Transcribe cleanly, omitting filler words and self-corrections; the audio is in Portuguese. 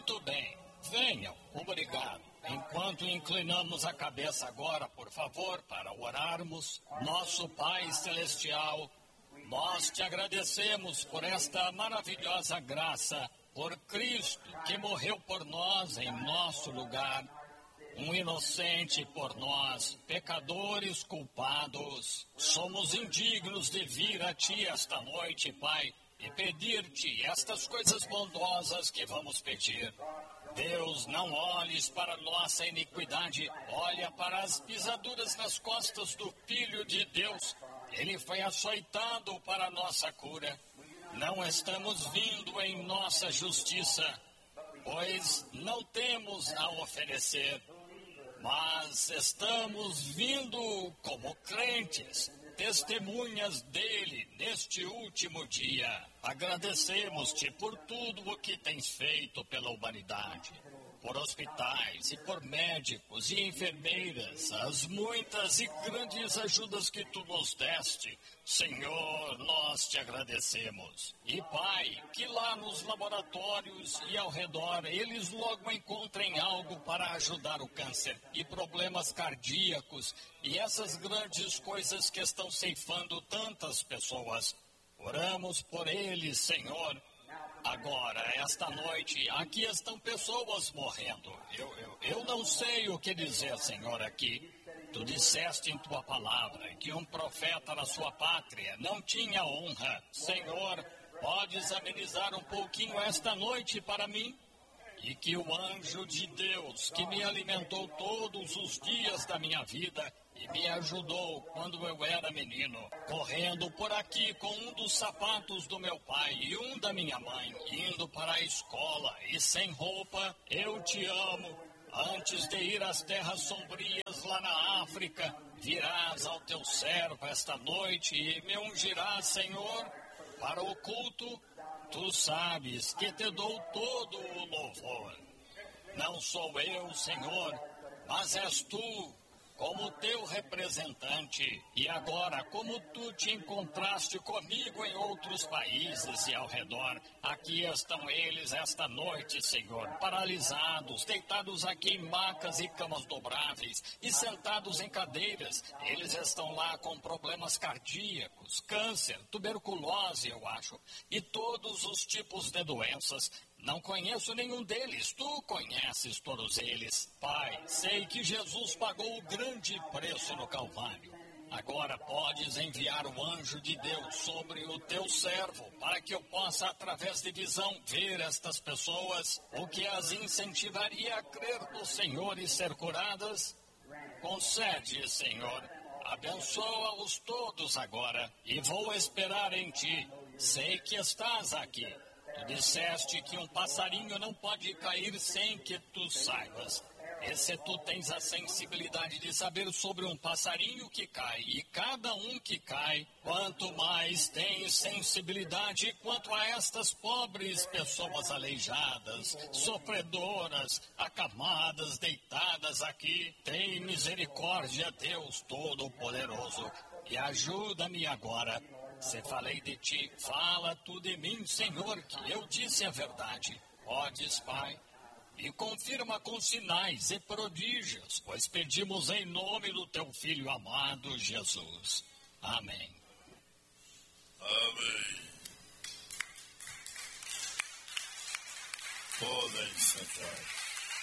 Muito bem, venham, obrigado. Enquanto inclinamos a cabeça agora, por favor, para orarmos, nosso Pai Celestial, nós te agradecemos por esta maravilhosa graça, por Cristo que morreu por nós em nosso lugar, um inocente por nós, pecadores culpados. Somos indignos de vir a Ti esta noite, Pai, e pedir-te estas coisas bondosas que vamos pedir. Deus, não olhes para nossa iniquidade, olha para as pisaduras nas costas do Filho de Deus. Ele foi açoitado para a nossa cura. Não estamos vindo em nossa justiça, pois não temos a oferecer, mas estamos vindo como crentes, testemunhas dele neste último dia. Agradecemos-te por tudo o que tens feito pela humanidade, por hospitais e por médicos e enfermeiras, as muitas e grandes ajudas que tu nos deste. Senhor, nós te agradecemos. E Pai, que lá nos laboratórios e ao redor, eles logo encontrem algo para ajudar o câncer e problemas cardíacos e essas grandes coisas que estão ceifando tantas pessoas. Oramos por eles, Senhor. Agora, esta noite, aqui estão pessoas morrendo. Eu não sei o que dizer, Senhor, aqui. Tu disseste em tua palavra que um profeta na sua pátria não tinha honra. Senhor, podes amenizar um pouquinho esta noite para mim? E que o anjo de Deus, que me alimentou todos os dias da minha vida e me ajudou quando eu era menino, correndo por aqui com um dos sapatos do meu pai e um da minha mãe, indo para a escola e sem roupa, eu te amo. Antes de ir às terras sombrias lá na África, virás ao teu servo esta noite e me ungirás, Senhor, para o culto. Tu sabes que te dou todo o louvor. Não sou eu, Senhor, mas és tu, como teu representante. E agora, como tu te encontraste comigo em outros países e ao redor, aqui estão eles esta noite, Senhor, paralisados, deitados aqui em macas e camas dobráveis e sentados em cadeiras. Eles estão lá com problemas cardíacos, câncer, tuberculose, eu acho, e todos os tipos de doenças. Não conheço nenhum deles, tu conheces todos eles. Pai, sei que Jesus pagou o grande preço no Calvário. Agora podes enviar o anjo de Deus sobre o teu servo, para que eu possa, através de visão, ver estas pessoas, o que as incentivaria a crer no Senhor e ser curadas. Concede, Senhor, abençoa-os todos agora, e vou esperar em ti. Sei que estás aqui. Tu disseste que um passarinho não pode cair sem que tu saibas. E se tu tens a sensibilidade de saber sobre um passarinho que cai e cada um que cai, quanto mais tens sensibilidade quanto a estas pobres pessoas aleijadas, sofredoras, acamadas, deitadas aqui. Tem misericórdia, Deus Todo-Poderoso, e ajuda-me agora. Se falei de ti, fala tu de mim, Senhor, que eu disse a verdade. Podes, Pai, e confirma com sinais e prodígios, pois pedimos em nome do teu Filho amado, Jesus. Amém. Amém. Podem sentar.